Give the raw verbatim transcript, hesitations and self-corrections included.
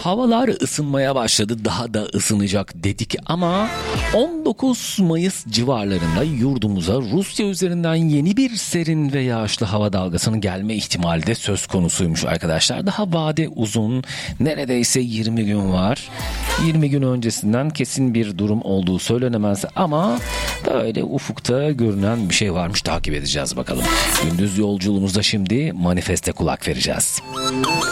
havalar ısınmaya başladı, daha da ısınacak dedik ama on dokuz Mayıs civarlarında yurdumuza Rusya üzerinden yeni bir serin ve yağışlı hava dalgasının gelme ihtimali de söz konusuymuş arkadaşlar. Daha vade uzun, neredeyse yirmi gün var. yirmi gün öncesinden kesin bir durum olduğu söylenemez ama böyle ufukta görünen bir şey varmış, takip edeceğiz bakalım. Gündüz yolculuğumuzda şimdi manifeste kulak vereceğiz.